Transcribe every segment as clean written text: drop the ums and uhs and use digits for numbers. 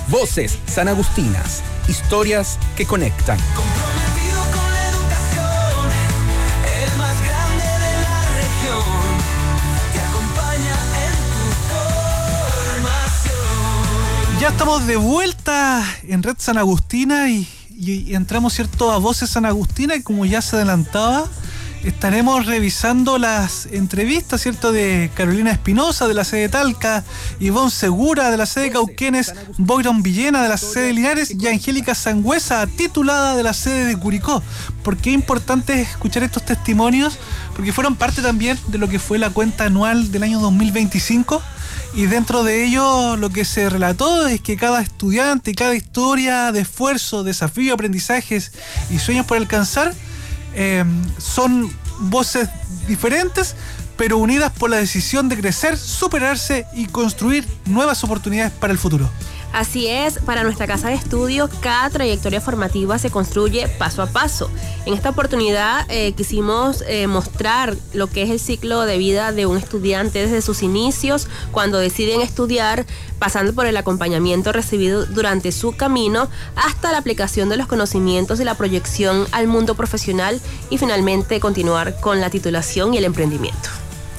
Voces Sanagustinas, historias que conectan. Comprometido con la educación, el más grande de la región, te acompaña en tu formación. Ya estamos de vuelta en Red San Agustina y entramos, ¿cierto?, a Voces San Agustina, y como ya se adelantaba, estaremos revisando las entrevistas, ¿cierto?, de Carolina Espinosa de la sede de Talca, Ivonne Segura de la sede de Cauquenes, Boyron Villena de la sede de Linares y Angélica Sangüesa, titulada de la sede de Curicó. ¿Por qué es importante escuchar estos testimonios? Porque fueron parte también de lo que fue la cuenta anual del año 2025. Y dentro de ello lo que se relató es que cada estudiante y cada historia de esfuerzo, desafío, aprendizajes y sueños por alcanzar son voces diferentes, pero unidas por la decisión de crecer, superarse y construir nuevas oportunidades para el futuro. Así es, para nuestra casa de estudio, cada trayectoria formativa se construye paso a paso. En esta oportunidad quisimos mostrar lo que es el ciclo de vida de un estudiante desde sus inicios, cuando deciden estudiar, pasando por el acompañamiento recibido durante su camino, hasta la aplicación de los conocimientos y la proyección al mundo profesional, y finalmente continuar con la titulación y el emprendimiento.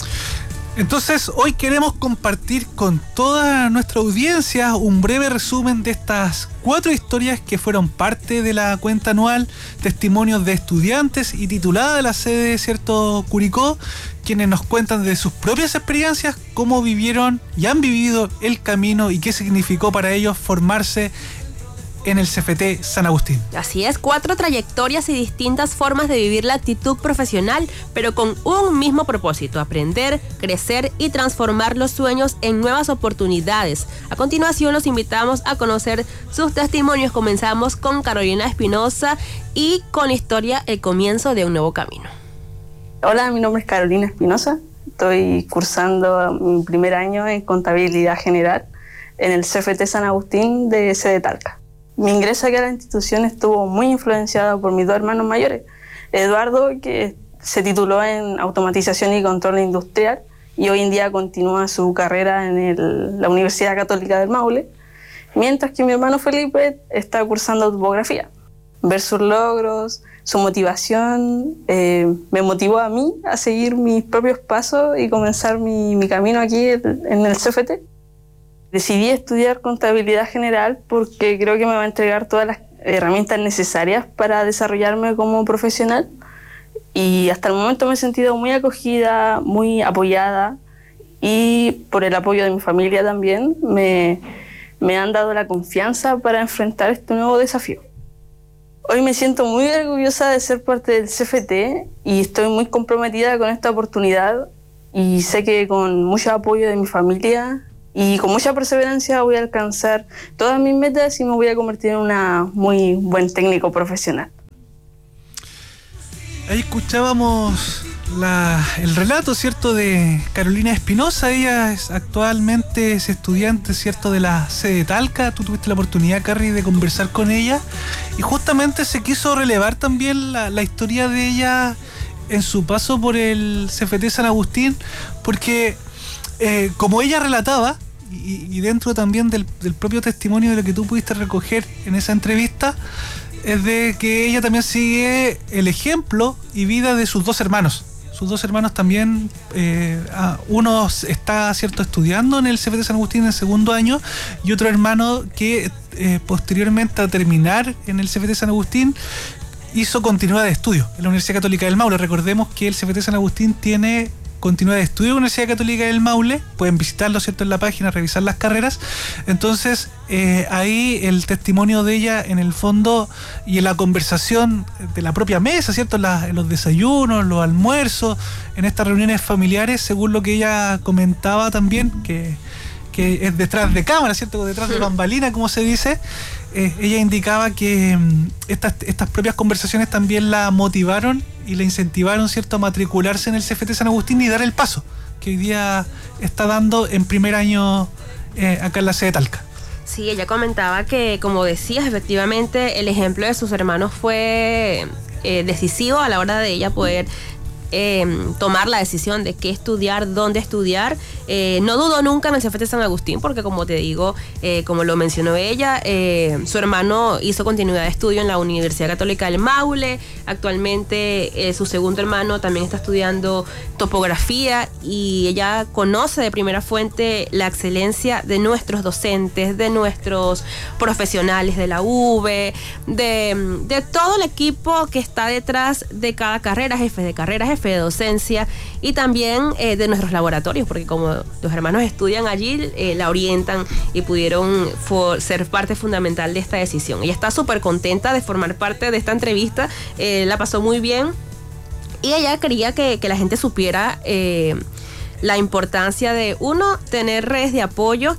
Entonces, hoy queremos compartir con toda nuestra audiencia un breve resumen de estas 4 historias que fueron parte de la cuenta anual, testimonios de estudiantes y titulada de la sede, ¿cierto?, Curicó, quienes nos cuentan de sus propias experiencias, cómo vivieron y han vivido el camino y qué significó para ellos formarse en el CFT San Agustín. Así es, 4 trayectorias y distintas formas de vivir la actitud profesional, pero con un mismo propósito: aprender, crecer y transformar los sueños en nuevas oportunidades. A continuación los invitamos a conocer sus testimonios. Comenzamos con Carolina Espinosa y con la historia El comienzo de un nuevo camino. Hola, mi nombre es Carolina Espinosa. Estoy cursando mi primer año en Contabilidad General en el CFT San Agustín de sede Talca. Mi ingreso aquí a la institución estuvo muy influenciado por mis 2 hermanos mayores. Eduardo, que se tituló en Automatización y Control Industrial y hoy en día continúa su carrera en la Universidad Católica del Maule, mientras que mi hermano Felipe está cursando topografía. Ver sus logros, su motivación, me motivó a mí a seguir mis propios pasos y comenzar mi camino aquí en el CFT. Decidí estudiar Contabilidad General porque creo que me va a entregar todas las herramientas necesarias para desarrollarme como profesional, y hasta el momento me he sentido muy acogida, muy apoyada, y por el apoyo de mi familia también me han dado la confianza para enfrentar este nuevo desafío. Hoy me siento muy orgullosa de ser parte del CFT y estoy muy comprometida con esta oportunidad, y sé que con mucho apoyo de mi familia y con mucha perseverancia voy a alcanzar todas mis metas y me voy a convertir en un muy buen técnico profesional. Ahí escuchábamos el relato, ¿cierto?, de Carolina Espinosa. Ella actualmente es estudiante, ¿cierto?, de la sede de Talca. Tú tuviste la oportunidad, Carrie, de conversar con ella, y justamente se quiso relevar también la historia de ella en su paso por el CFT San Agustín, porque como ella relataba, y dentro también del propio testimonio de lo que tú pudiste recoger en esa entrevista, es de que ella también sigue el ejemplo y vida de sus 2 hermanos. Sus 2 hermanos también, uno está, ¿cierto?, estudiando en el CFT San Agustín en segundo año, y otro hermano que posteriormente a terminar en el CFT San Agustín hizo continuidad de estudio en la Universidad Católica del Maule. Recordemos que el CFT San Agustín tiene continuidad de estudio en la Universidad Católica del Maule. Pueden visitarlo, ¿cierto?, en la página, revisar las carreras. Entonces, ahí el testimonio de ella, en el fondo, y en la conversación de la propia mesa, ¿cierto?, en los desayunos, los almuerzos, en estas reuniones familiares, según lo que ella comentaba también, que es detrás de cámara, ¿cierto?, detrás de bambalina, como se dice. Ella indicaba que estas propias conversaciones también la motivaron y la incentivaron, ¿cierto?, a matricularse en el CFT San Agustín y dar el paso que hoy día está dando en primer año acá en la sede de Talca. Sí, ella comentaba que, como decías, efectivamente el ejemplo de sus hermanos fue decisivo a la hora de ella poder tomar la decisión de qué estudiar, dónde estudiar, no dudó nunca en el CFT San Agustín, porque como te digo, como lo mencionó ella, su hermano hizo continuidad de estudio en la Universidad Católica del Maule. Actualmente su segundo hermano también está estudiando topografía, y ella conoce de primera fuente la excelencia de nuestros docentes, de nuestros profesionales de la UV, de todo el equipo que está detrás de cada carrera, jefes de carrera, jefe de docencia, y también de nuestros laboratorios, porque como los hermanos estudian allí, la orientan y pudieron ser parte fundamental de esta decisión. Ella está súper contenta de formar parte de esta entrevista, la pasó muy bien, y ella quería que la gente supiera la importancia de, uno, tener redes de apoyo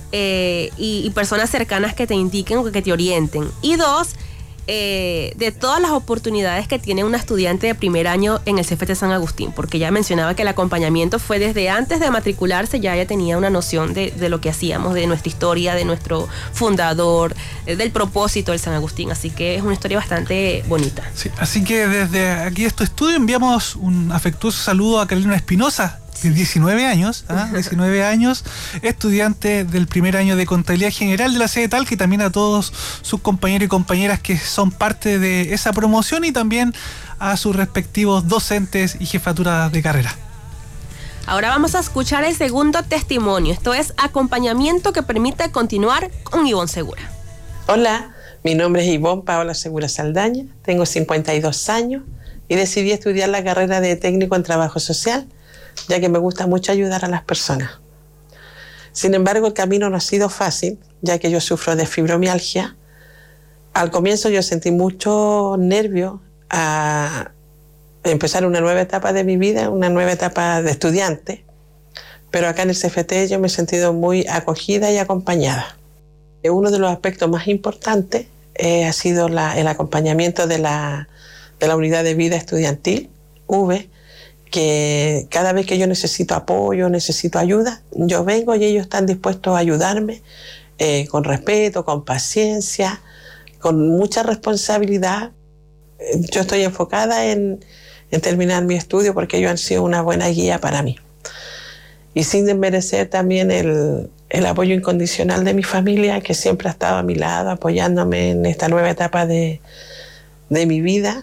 y personas cercanas que te indiquen o que te orienten, y dos, de todas las oportunidades que tiene una estudiante de primer año en el CFT San Agustín, porque ya mencionaba que el acompañamiento fue desde antes de matricularse, ya ella tenía una noción de lo que hacíamos, de nuestra historia, de nuestro fundador, del propósito del San Agustín, así que es una historia bastante bonita. Sí, así que desde aquí de este estudio enviamos un afectuoso saludo a Carolina Espinosa, de 19 años, 19 años, estudiante del primer año de Contabilidad General de la sede Talca, y también a todos sus compañeros y compañeras que son parte de esa promoción, y también a sus respectivos docentes y jefaturas de carrera. Ahora vamos a escuchar el segundo testimonio. Esto es acompañamiento que permite continuar con Ivonne Segura. Hola, mi nombre es Ivonne Paola Segura Saldaña, tengo 52 años y decidí estudiar la carrera de técnico en trabajo social, ya que me gusta mucho ayudar a las personas. Sin embargo, el camino no ha sido fácil, ya que yo sufro de fibromialgia. Al comienzo yo sentí mucho nervio a empezar una nueva etapa de mi vida, una nueva etapa de estudiante, pero acá en el CFT yo me he sentido muy acogida y acompañada. Uno de los aspectos más importantes ha sido el acompañamiento de la unidad de vida estudiantil, V, que cada vez que yo necesito apoyo, necesito ayuda, yo vengo y ellos están dispuestos a ayudarme con respeto, con paciencia, con mucha responsabilidad. Yo estoy enfocada en terminar mi estudio porque ellos han sido una buena guía para mí. Y sin desmerecer también el apoyo incondicional de mi familia, que siempre ha estado a mi lado, apoyándome en esta nueva etapa de mi vida.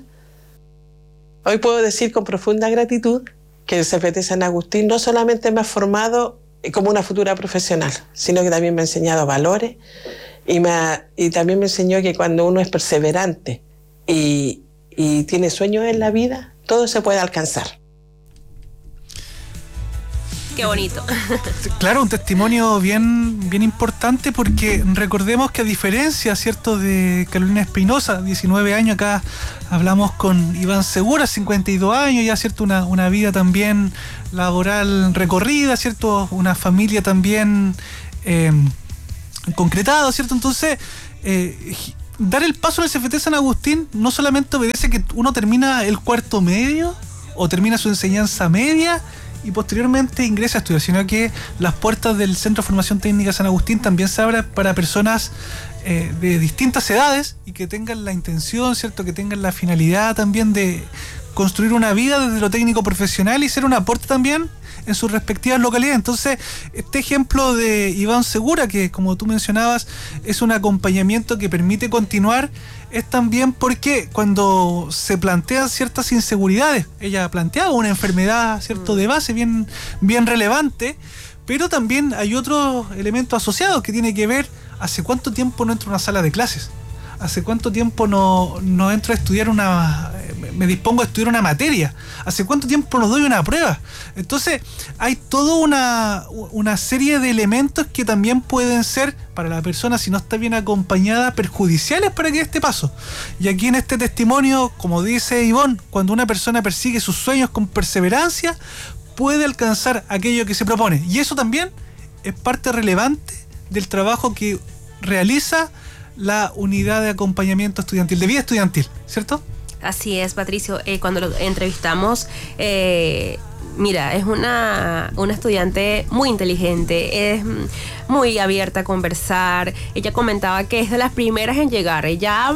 Hoy puedo decir con profunda gratitud que el CFT San Agustín no solamente me ha formado como una futura profesional, sino que también me ha enseñado valores y también me enseñó que cuando uno es perseverante y tiene sueños en la vida, todo se puede alcanzar. Qué bonito. Claro, un testimonio bien importante, porque recordemos que a diferencia, ¿cierto?, de Carolina Espinosa, 19 años, acá hablamos con Ivonne Segura, 52 años, ya, ¿cierto?, una vida también laboral recorrida, ¿cierto?, una familia también concretada, ¿cierto? Entonces, dar el paso en el CFT San Agustín no solamente obedece que uno termina el cuarto medio o termina su enseñanza media y posteriormente ingresa a estudiar, sino que las puertas del Centro de Formación Técnica San Agustín también se abren para personas de distintas edades y que tengan la intención, ¿cierto?, que tengan la finalidad también de construir una vida desde lo técnico profesional y ser un aporte también en sus respectivas localidades. Entonces, este ejemplo de Ivonne Segura, que como tú mencionabas, es un acompañamiento que permite continuar, es también porque cuando se plantean ciertas inseguridades, ella planteaba una enfermedad, ¿cierto?, de base bien relevante, pero también hay otros elementos asociados que tiene que ver hace cuánto tiempo no entro a una sala de clases, hace cuánto tiempo no entro a estudiar me dispongo a estudiar una materia, hace cuánto tiempo no doy una prueba. Entonces hay toda una serie de elementos que también pueden ser para la persona, si no está bien acompañada, perjudiciales para que dé este paso. Y aquí en este testimonio, como dice Ivonne, cuando una persona persigue sus sueños con perseverancia, puede alcanzar aquello que se propone, y eso también es parte relevante del trabajo que realiza la unidad de acompañamiento estudiantil, de vida estudiantil, ¿cierto? Así es, Patricio. Cuando lo entrevistamos, mira, es una estudiante muy inteligente, es muy abierta a conversar. Ella comentaba que es de las primeras en llegar. Ella abre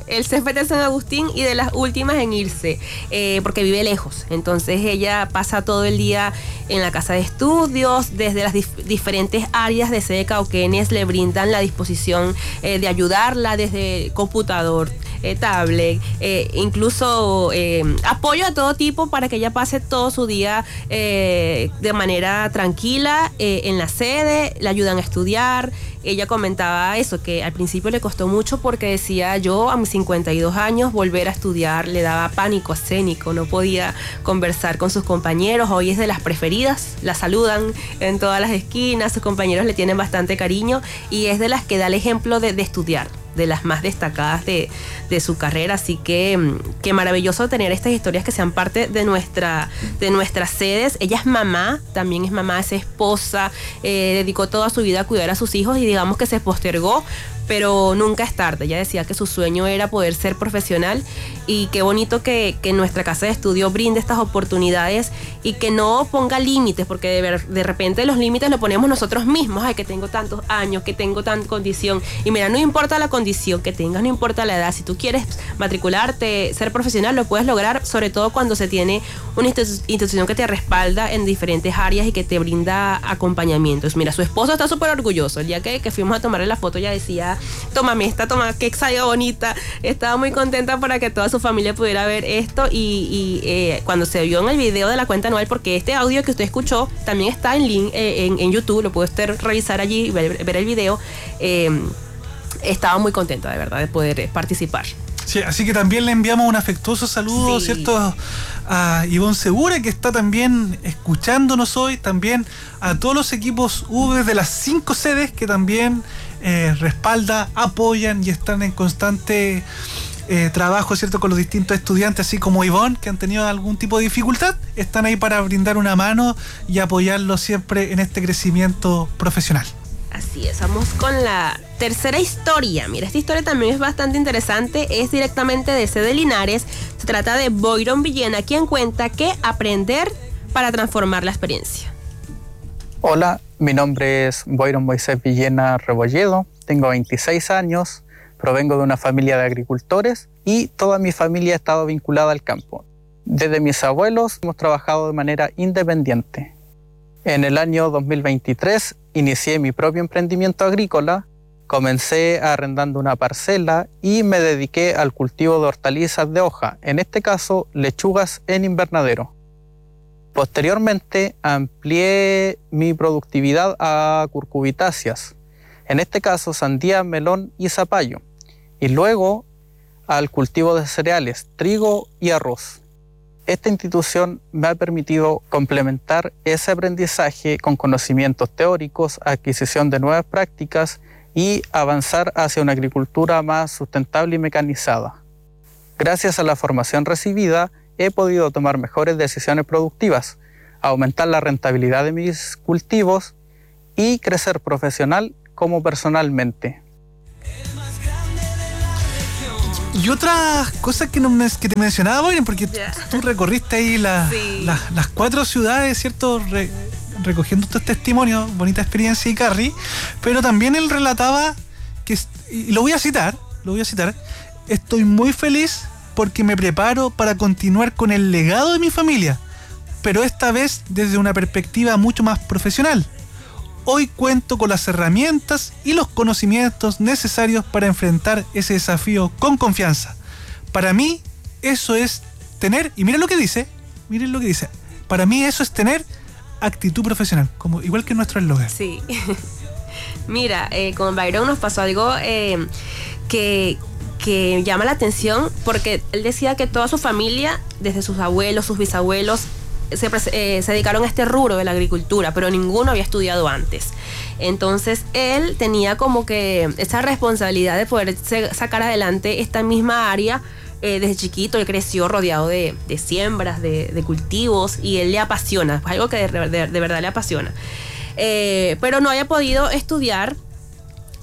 el CFT San Agustín y de las últimas en irse, porque vive lejos. Entonces ella pasa todo el día en la casa de estudios, desde las diferentes áreas de sede Cauquenes le brindan la disposición de ayudarla desde computador, tablet, incluso apoyo a todo tipo para que ella pase todo su día de manera tranquila en la sede, le ayudan a estudiar. Ella comentaba eso, que al principio le costó mucho porque decía, yo a mis 52 años volver a estudiar le daba pánico escénico, no podía conversar con sus compañeros. Hoy es de las preferidas, la saludan en todas las esquinas, sus compañeros le tienen bastante cariño y es de las que da el ejemplo de estudiar, de las más destacadas de su carrera. Así que maravilloso tener estas historias que sean parte de nuestras sedes. Ella es mamá, también es mamá, es esposa, dedicó toda su vida a cuidar a sus hijos y digamos que se postergó, pero nunca es tarde. Ella decía que su sueño era poder ser profesional y qué bonito que nuestra casa de estudio brinde estas oportunidades y que no ponga límites, porque de repente los límites los ponemos nosotros mismos. Ay, que tengo tantos años, que tengo tanta condición. Y mira, no importa la condición que tengas, no importa la edad. Si tú quieres matricularte, ser profesional, lo puedes lograr, sobre todo cuando se tiene una institución que te respalda en diferentes áreas y que te brinda acompañamientos. Mira, su esposo está súper orgulloso. El día que fuimos a tomarle la foto, ella decía, tómame esta, toma, qué exagerada bonita. Estaba muy contenta para que toda su familia pudiera ver esto y cuando se vio en el video de la cuenta anual, porque este audio que usted escuchó también está en YouTube, lo puede usted revisar allí, ver el video. Estaba muy contenta de verdad de poder participar. Sí, así que también le enviamos un afectuoso saludo, sí, ¿cierto? A Ivonne Segura, que está también escuchándonos hoy, también a todos los equipos V de las 5 sedes que también respalda, apoyan y están en constante trabajo, ¿cierto?, con los distintos estudiantes, así como Ivonne, que han tenido algún tipo de dificultad, están ahí para brindar una mano y apoyarlos siempre en este crecimiento profesional. Así es, vamos con la tercera historia. Mira, esta historia también es bastante interesante, es directamente de sede Linares. Se trata de Boyron Villena, quien cuenta que aprender para transformar la experiencia. Hola, mi nombre es Boyron Moisés Villena Rebolledo, tengo 26 años, provengo de una familia de agricultores y toda mi familia ha estado vinculada al campo. Desde mis abuelos hemos trabajado de manera independiente. En el año 2023 inicié mi propio emprendimiento agrícola, comencé arrendando una parcela y me dediqué al cultivo de hortalizas de hoja, en este caso lechugas en invernadero. Posteriormente amplié mi productividad a curcubitáceas, en este caso sandía, melón y zapallo, y luego al cultivo de cereales, trigo y arroz. Esta institución me ha permitido complementar ese aprendizaje con conocimientos teóricos, adquisición de nuevas prácticas y avanzar hacia una agricultura más sustentable y mecanizada. Gracias a la formación recibida, he podido tomar mejores decisiones productivas, aumentar la rentabilidad de mis cultivos y crecer profesional como personalmente. Y otras cosas que te mencionaba, Boyron, porque tú recorriste ahí las 4 ciudades, ¿cierto? Recogiendo estos testimonios, bonita experiencia, Icarri, pero también él relataba que, y lo voy a citar, estoy muy feliz porque me preparo para continuar con el legado de mi familia, pero esta vez desde una perspectiva mucho más profesional. Hoy cuento con las herramientas y los conocimientos necesarios para enfrentar ese desafío con confianza. Para mí, eso es tener, y miren lo que dice, para mí eso es tener actitud profesional, como igual que nuestro eslogan. Sí. Mira, con Byron nos pasó algo que llama la atención, porque él decía que toda su familia, desde sus abuelos, sus bisabuelos, se dedicaron a este rubro de la agricultura, pero ninguno había estudiado antes. Entonces él tenía como que esa responsabilidad de poder sacar adelante esta misma área. Desde chiquito él creció rodeado de siembras, de cultivos, y él le apasiona, es algo que de verdad le apasiona. Pero no había podido estudiar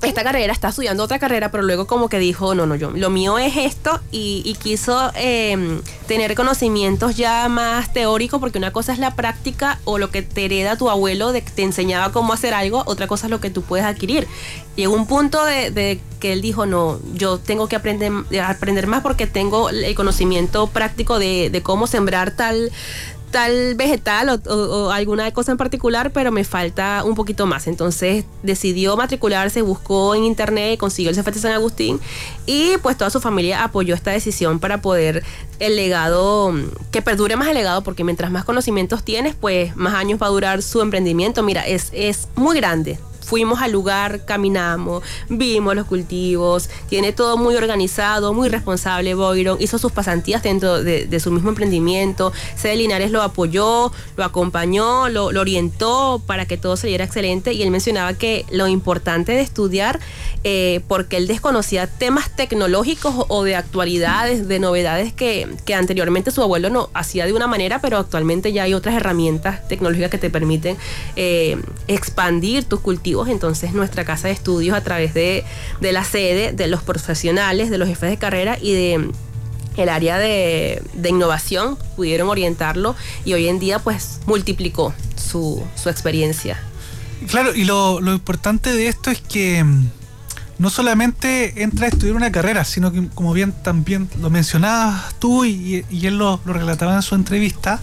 esta carrera, está estudiando otra carrera, pero luego como que dijo, no, yo, lo mío es esto, y quiso tener conocimientos ya más teóricos, porque una cosa es la práctica o lo que te hereda tu abuelo de que te enseñaba cómo hacer algo, otra cosa es lo que tú puedes adquirir. Llegó un punto de que él dijo, no, yo tengo que aprender más porque tengo el conocimiento práctico de cómo sembrar tal vegetal o alguna cosa en particular, pero me falta un poquito más. Entonces decidió matricularse, buscó en internet, consiguió el CFT San Agustín, y pues toda su familia apoyó esta decisión para poder el legado, que perdure más el legado, porque mientras más conocimientos tienes, pues más años va a durar su emprendimiento. Mira, es muy grande. Fuimos al lugar, caminamos, vimos los cultivos, tiene todo muy organizado, muy responsable. Boyron hizo sus pasantías dentro de su mismo emprendimiento. Cede Linares lo apoyó, lo acompañó, lo orientó para que todo saliera excelente, y él mencionaba que lo importante de estudiar, porque él desconocía temas tecnológicos o de actualidades, de novedades que anteriormente su abuelo no hacía de una manera, pero actualmente ya hay otras herramientas tecnológicas que te permiten expandir tus cultivos. Entonces nuestra casa de estudios, a través de la sede, de los profesionales, de los jefes de carrera y de el área de innovación, pudieron orientarlo, y hoy en día pues multiplicó su experiencia. Claro, y lo importante de esto es que no solamente entra a estudiar una carrera, sino que, como bien también lo mencionabas tú y él lo relataba en su entrevista,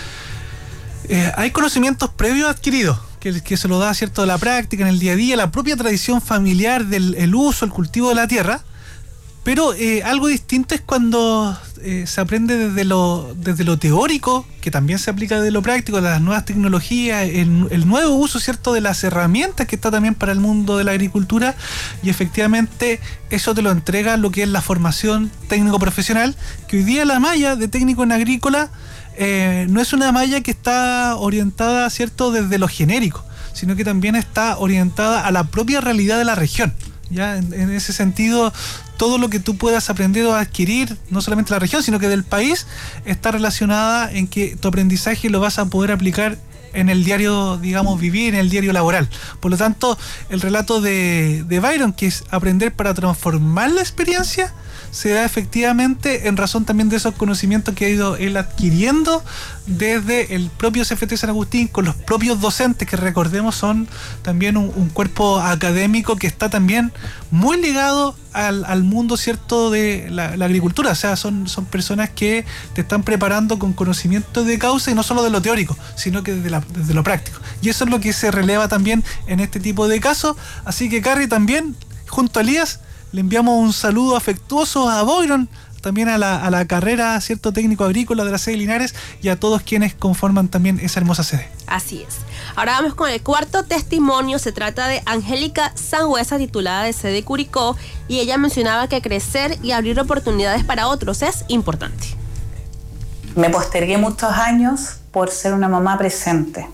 hay conocimientos previos adquiridos que se lo da, ¿cierto?, la práctica en el día a día, la propia tradición familiar del el uso, el cultivo de la tierra. Pero algo distinto es cuando se aprende desde lo teórico, que también se aplica desde lo práctico, las nuevas tecnologías, el nuevo uso, ¿cierto?, de las herramientas que está también para el mundo de la agricultura, y efectivamente eso te lo entrega lo que es la formación técnico-profesional, que hoy día la malla de técnico en agrícola no es una malla que está orientada, ¿cierto?, desde lo genérico, sino que también está orientada a la propia realidad de la región. Ya en ese sentido, todo lo que tú puedas aprender o adquirir, no solamente de la región, sino que del país, está relacionada en que tu aprendizaje lo vas a poder aplicar en el diario, digamos, vivir, en el diario laboral. Por lo tanto, el relato de Byron, que es aprender para transformar la experiencia, se da efectivamente en razón también de esos conocimientos que ha ido él adquiriendo desde el propio CFT San Agustín, con los propios docentes, que recordemos son también un cuerpo académico que está también muy ligado al mundo, ¿cierto?, de la agricultura. O sea, son personas que te están preparando con conocimiento de causa, y no solo de lo teórico, sino que desde lo práctico. Y eso es lo que se releva también en este tipo de casos. Así que, Carrie, también, junto a Elías, le enviamos un saludo afectuoso a Boyron, también a la carrera, ¿cierto?, técnico agrícola de la sede Linares, y a todos quienes conforman también esa hermosa sede. Así es. Ahora vamos con el cuarto testimonio. Se trata de Angélica Sangüesa, titulada de sede Curicó, y ella mencionaba que crecer y abrir oportunidades para otros es importante. Me postergué muchos años por ser una mamá presente,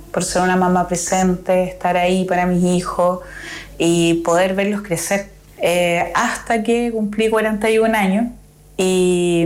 estar ahí para mis hijos y poder verlos crecer. Hasta que cumplí 41 años y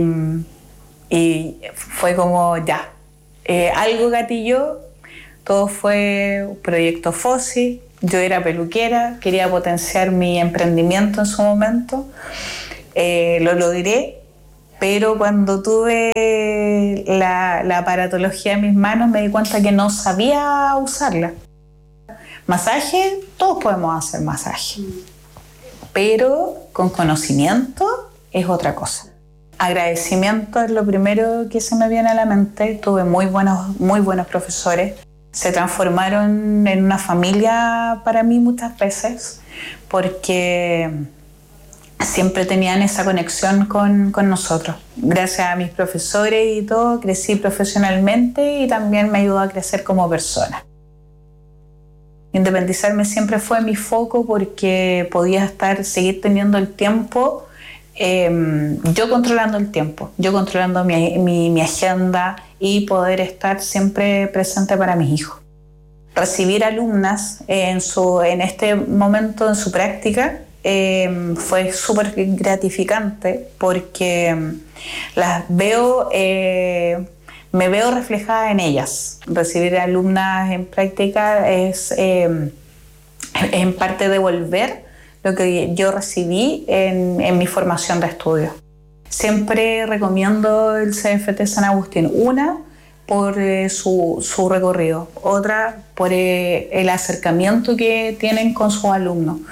fue como ya, algo gatilló. Todo fue un proyecto FOSI. Yo era peluquera, quería potenciar mi emprendimiento en su momento, lo logré, pero cuando tuve la aparatología en mis manos me di cuenta que no sabía usarla. Masaje, todos podemos hacer masaje, pero con conocimiento es otra cosa. Agradecimiento es lo primero que se me viene a la mente. Tuve muy buenos profesores. Se transformaron en una familia para mí muchas veces, porque siempre tenían esa conexión con nosotros. Gracias a mis profesores y todo, crecí profesionalmente y también me ayudó a crecer como persona. Independizarme siempre fue mi foco, porque podía seguir teniendo el tiempo, yo controlando el tiempo, yo controlando mi agenda, y poder estar siempre presente para mis hijos. Recibir alumnas en este momento en su práctica fue súper gratificante, porque las veo, me veo reflejada en ellas. Recibir alumnas en práctica es en parte devolver lo que yo recibí en mi formación de estudio. Siempre recomiendo el CFT San Agustín. Una, por su recorrido. Otra, por el acercamiento que tienen con sus alumnos.